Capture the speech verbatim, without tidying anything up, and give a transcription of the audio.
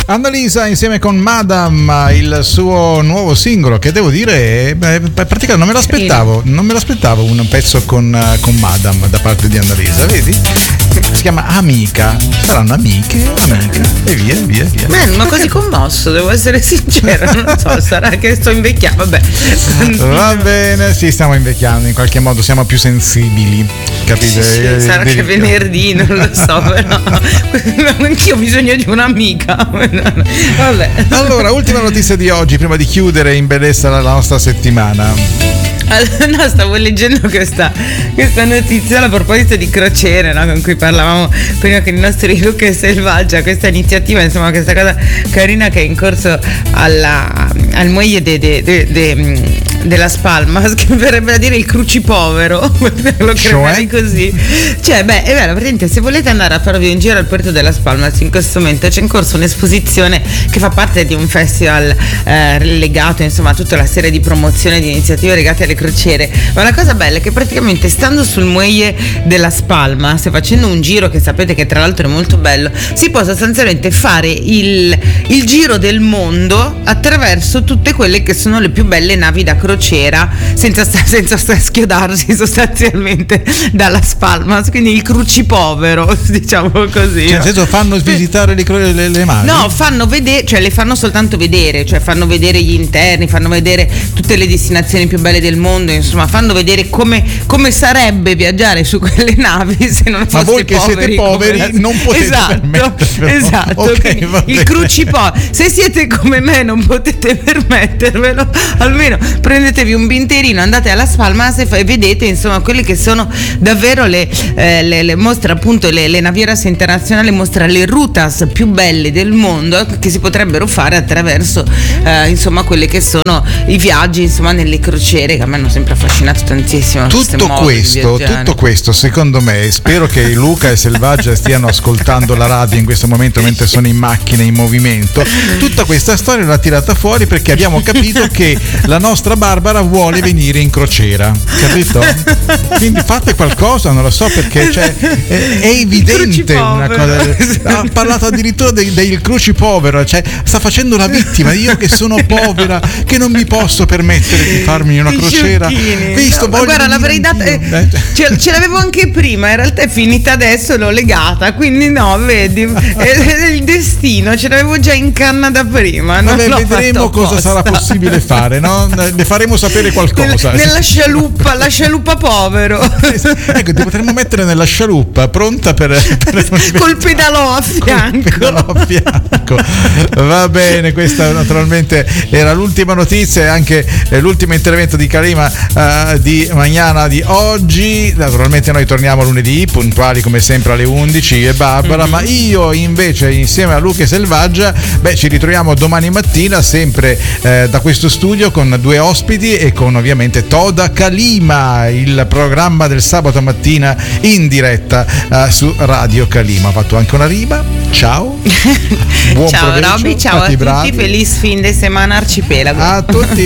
Annalisa insieme con Madam, il suo nuovo singolo, che devo dire beh, praticamente non me l'aspettavo, non me l'aspettavo un pezzo con, con Madam da parte di Annalisa, vedi? Si chiama Amica, saranno amiche, amiche e via, via, via. Man, ma così commosso, devo essere sincera, non so, sarà che sto invecchiando, vabbè. Va bene, sì, stiamo invecchiando, in qualche modo siamo più sensibili, capite? Sì, sì, sarà che venerdì, non lo so, però anch'io ho bisogno di un'amica. Vabbè. Allora, ultima notizia di oggi, prima di chiudere in bellezza la nostra settimana. No, stavo leggendo questa, questa notizia a proposito di crociere, no, con cui parlavamo prima con i nostri Luca e Selvaggia, questa iniziativa, insomma, questa cosa carina che è in corso alla, al muelle de, de, de, de, della Spalma, che verrebbe a dire il crucipovero, lo chiamano così. Cioè, beh, è vero, praticamente se volete andare a farvi un giro al porto della Spalma, in questo momento c'è in corso un'esposizione che fa parte di un festival eh, legato, insomma, a tutta la serie di promozione di iniziative legate alle crociere. Ma la cosa bella è che praticamente stando sul muelle della Spalma, se facendo un giro, che sapete che tra l'altro è molto bello, si può sostanzialmente fare il, il giro del mondo attraverso tutte quelle che sono le più belle navi da crociera, senza, senza schiodarsi sostanzialmente dalla Spalma, quindi il crucipovero, diciamo così. Cioè, nel senso, fanno visitare le, le, le navi? No, fanno vedere, cioè le fanno soltanto vedere, cioè fanno vedere gli interni, fanno vedere tutte le destinazioni più belle del mondo, insomma, fanno vedere come, come sarebbe viaggiare su quelle navi se non foste poveri. Ma voi che poveri, siete poveri la... non potete esatto, permettervelo. Esatto, okay, il crucipovero. Se siete come me non potete permettervelo, almeno prendetevi un binterino, andate alla Spalma e vedete, insomma, quelle che sono davvero le, eh, le, le mostra appunto le, le Navieras internazionali, mostra le rutas più belle del mondo che si potrebbero fare attraverso eh, insomma quelle che sono i viaggi, insomma, nelle crociere, che a me hanno sempre affascinato tantissimo. Tutto questo, tutto questo secondo me, spero che Luca e Selvaggia stiano ascoltando la radio in questo momento mentre sono in macchina in movimento, tutta questa storia l'ha tirata fuori perché abbiamo capito che la nostra Barbara vuole venire in crociera, capito? Quindi fate qualcosa, non lo so, perché cioè, è, è evidente una cosa. Ha parlato addirittura del, del crucipovero, cioè sta facendo la vittima, io che sono povera, che non mi posso permettere di farmi una crociera. Visto, no, guarda, l'avrei data, eh, ce, ce l'avevo anche prima, in realtà è finita adesso, l'ho legata, quindi no, vedi, è, è il destino, ce l'avevo già in canna da prima. Non Vabbè, vedremo cosa apposta. Sarà possibile fare, no? Ne faremo sapere qualcosa. Nella, nella scialuppa, la scialuppa povero. Ecco, ti potremmo mettere nella scialuppa pronta per, per col pedalò a fianco. Col pedalò a fianco. Va bene, questa naturalmente era l'ultima notizia e anche eh, l'ultimo intervento di Karima uh, di Mañana di oggi. Naturalmente noi torniamo lunedì puntuali come sempre alle undici e Barbara, mm-hmm. ma io invece insieme a Luca e Selvaggia beh ci ritroviamo domani mattina sempre eh, da questo studio con due ospiti e con ovviamente Toda Kalima, il programma del sabato mattina in diretta uh, su Radio Kalima. Ho fatto anche una rima. Ciao. Buon ciao proveggio, Robby, ciao a tutti, bravi. Feliz fin de semana arcipelago. A tutti.